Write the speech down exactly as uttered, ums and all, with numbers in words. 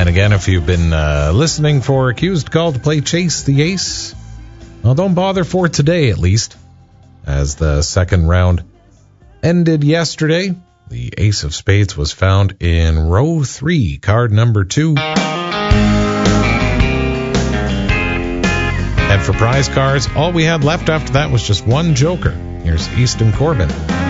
And again, if you've been uh, listening for a Accused call to play Chase the Ace, well, don't bother for today at least, as the second round ended yesterday. The Ace of Spades was found in row three, card number two. And for prize cards, all we had left after that was just one joker. Here's Easton Corbin.